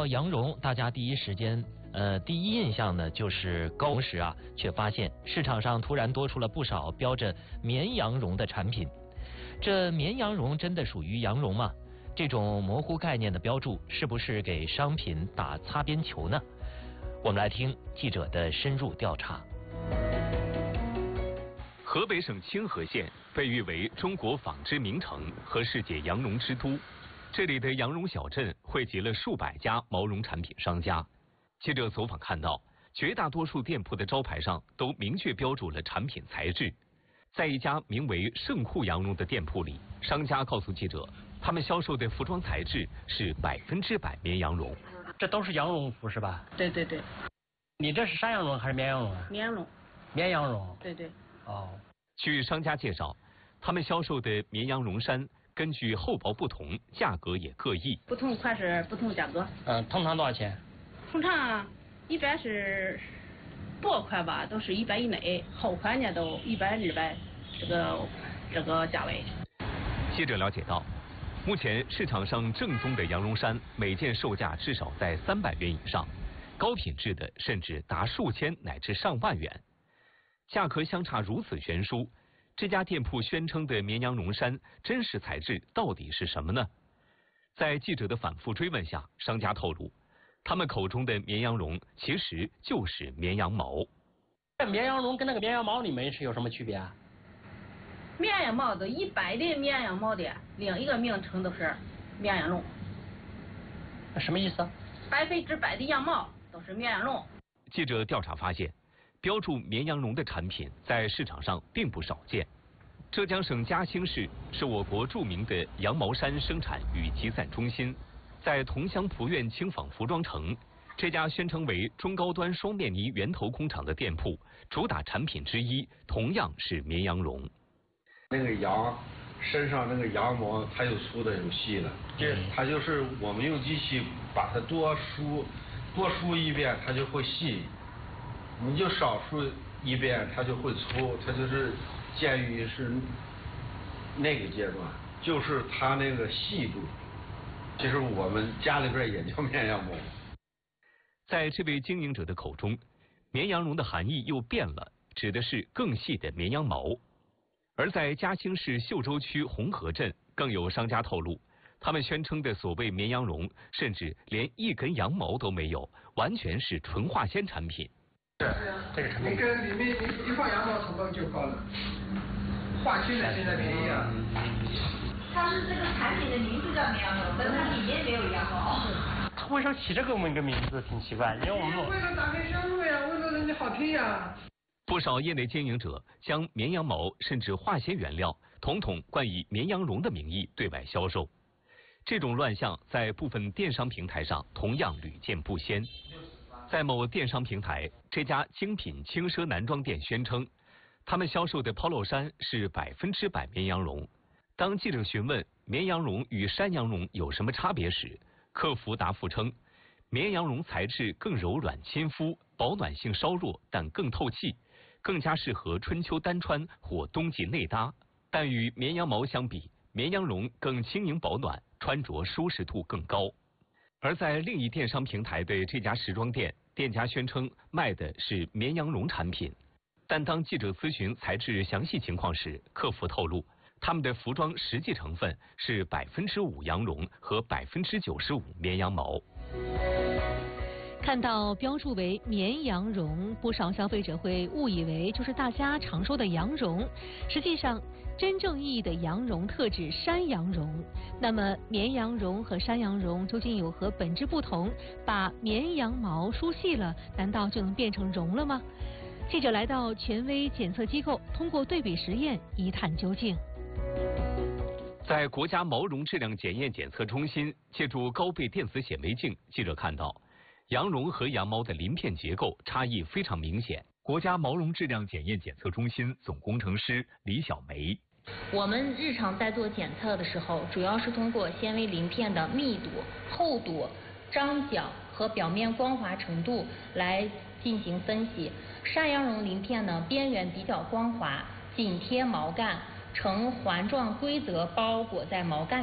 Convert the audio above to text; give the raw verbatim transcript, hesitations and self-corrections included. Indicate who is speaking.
Speaker 1: 羊绒，大家第一时间呃第一印象呢就是高，同时啊，却发现市场上突然多出了不少标着绵羊绒的产品。这绵羊绒真的属于羊绒吗？这种模糊概念的标注是不是给商品打擦边球呢？我们来听记者的深入调查。
Speaker 2: 河北省清河县被誉为中国纺织名城和世界羊绒之都，这里的羊绒小镇汇集了数百家毛绒产品商家。记者走访看到，绝大多数店铺的招牌上都明确标注了产品材质。在一家名为盛库羊绒的店铺里，商家告诉记者，他们销售的服装材质是百分之百绵羊绒。
Speaker 3: 这都是羊绒服是吧？
Speaker 4: 对对对。
Speaker 3: 你这是山羊绒还是绵羊绒啊？
Speaker 4: 绵羊绒。
Speaker 3: 绵羊绒。
Speaker 4: 对对。
Speaker 3: 哦。
Speaker 2: 据商家介绍，他们销售的绵羊绒衫根据厚薄不同，价格也各异。
Speaker 4: 不同款式不同价格。
Speaker 3: 嗯，通常多少钱？
Speaker 4: 通常一般是薄款吧，都是一百以内；厚款呢都一百、二百，这个这个价位。
Speaker 2: 记者了解到，目前市场上正宗的羊绒衫每件售价至少在三百元以上，高品质的甚至达数千乃至上万元。价格相差如此悬殊，这家店铺宣称的绵羊绒衫真实材质到底是什么呢？在记者的反复追问下，商家透露，他们口中的绵羊绒其实就是绵羊毛。
Speaker 3: 这绵羊绒跟那个绵羊毛里面是有什么区别啊？
Speaker 4: 绵羊毛的一般的绵羊毛的另一个名称都是绵羊绒。
Speaker 3: 什么意思？
Speaker 4: 百分之百的羊毛都是绵羊绒。
Speaker 2: 记者调查发现，标注绵羊绒的产品在市场上并不少见。浙江省嘉兴市是我国著名的羊毛衫生产与集散中心，在桐乡蒲苑轻纺服装城，这家宣称为中高端双面呢源头工厂的店铺，主打产品之一同样是绵羊绒。
Speaker 5: 那个羊身上那个羊毛，它有粗的有细的，这它就是我们用机器把它多梳多梳一遍，它就会细。你就少梳一遍，它就会粗，它就是鉴于是那个阶段，就是它那个细度。其实我们家里边也叫绵羊毛。
Speaker 2: 在这位经营者的口中，绵羊绒的含义又变了，指的是更细的绵羊毛。而在嘉兴市秀洲区红河镇，更有商家透露，他们宣称的所谓绵羊绒，甚至连一根羊毛都没有，完全是纯化纤产品。
Speaker 6: 是，这个成本。你跟里面你一放羊毛成本就高了，化纤的现在便宜啊。
Speaker 7: 它是这个产品的名字叫绵羊绒，但它里面没有羊毛。
Speaker 3: 他为什么起这个一个名字挺奇怪？因为我们
Speaker 6: 为了打开销路呀，为了人家好听呀。
Speaker 2: 不少业内经营者将绵羊毛甚至化纤原料统统冠以绵羊绒的名义对外销售，这种乱象在部分电商平台上同样屡见不鲜。在某电商平台，这家精品轻奢男装店宣称，他们销售的 polo 衫是百分之百绵羊绒。当记者询问绵羊绒与山羊绒有什么差别时，客服答复称，绵羊绒材质更柔软亲肤，保暖性稍弱，但更透气，更加适合春秋单穿或冬季内搭。但与绵羊毛相比，绵羊绒更轻盈保暖，穿着舒适度更高。而在另一电商平台的这家时装店，店家宣称卖的是绵羊绒产品，但当记者咨询材质详细情况时，客服透露，他们的服装实际成分是百分之五羊绒和百分之九十五绵羊毛。
Speaker 8: 看到标注为绵羊绒，不少消费者会误以为就是大家常说的羊绒，实际上真正意义的羊绒特指山羊绒。那么绵羊绒和山羊绒究竟有何本质不同？把绵羊毛梳细了，难道就能变成绒了吗？记者来到权威检测机构，通过对比实验一探究竟。
Speaker 2: 在国家毛绒质量检验检测中心，借助高倍电子显微镜，记者看到羊绒和羊毛的鳞片结构差异非常明显。国家毛绒质量检验检测中心总工程师李小梅，
Speaker 9: 我们日常在做检测的时候，主要是通过纤维鳞片的密度、厚度、张角和表面光滑程度来进行分析。山羊绒鳞片呢，边缘比较光滑，紧贴毛干，呈环状规则包裹在毛干